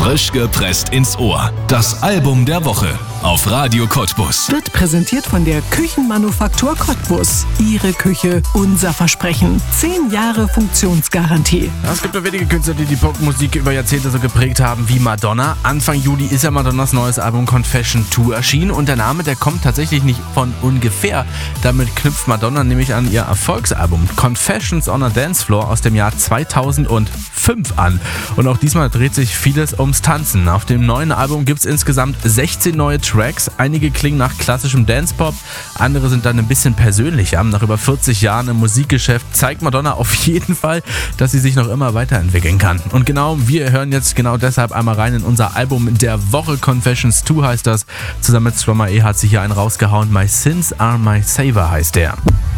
Frisch gepresst ins Ohr. Das Album der Woche auf Radio Cottbus. Wird präsentiert von der Küchenmanufaktur Cottbus. Ihre Küche, unser Versprechen. 10 Jahre Funktionsgarantie. Ja, es gibt nur wenige Künstler, die die Popmusik über Jahrzehnte so geprägt haben wie Madonna. Anfang Juli ist ja Madonnas neues Album Confession 2 erschienen und der Name, der kommt tatsächlich nicht von ungefähr. Damit knüpft Madonna nämlich an ihr Erfolgsalbum Confessions on a Dance Floor aus dem Jahr 2005 an. Und auch diesmal dreht sich vieles ums Tanzen. Auf dem neuen Album gibt es insgesamt 16 neue Tracks. Einige klingen nach klassischem Dance-Pop, andere sind dann ein bisschen persönlicher. Nach über 40 Jahren im Musikgeschäft zeigt Madonna auf jeden Fall, dass sie sich noch immer weiterentwickeln kann. Und genau, wir hören jetzt genau deshalb einmal rein in unser Album der Woche. Confessions 2 heißt das. Zusammen mit Stromae hat sich hier einen rausgehauen. My Sins Are My Savior heißt der.